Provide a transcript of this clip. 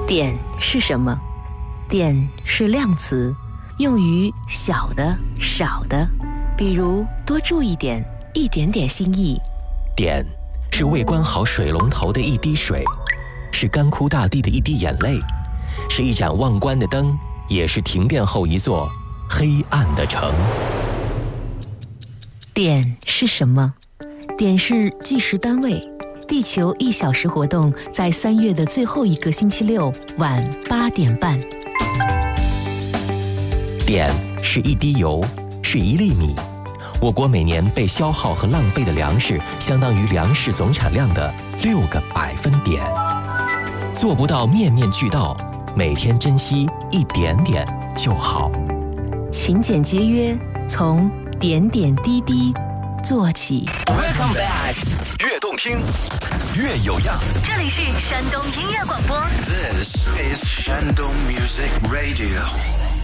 点是什么？点是量词，用于小的、少的，比如多注意点、一点点心意。 点是未关好水龙头的一滴水，是干枯大地的一滴眼泪，是一盏忘关的灯，也是停电后一座黑暗的城。 点是什么？点是计时单位。地球1小时活动在3月的最后一个星期六晚8点半。 点是一滴油，是1粒米。我国每年被消耗和浪费的粮食，相当于粮食总产量的6个百分点。做不到面面俱到，每天珍惜一点点就好。 勤俭节约，从点点滴滴做起。 Welcome back， 越动听越有样。 这里是山东音乐广播。 This is 山东 Music Radio。